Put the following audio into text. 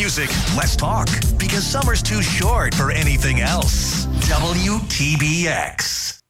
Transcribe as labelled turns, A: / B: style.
A: music, less talk, because summer's too short for anything else. WTBX.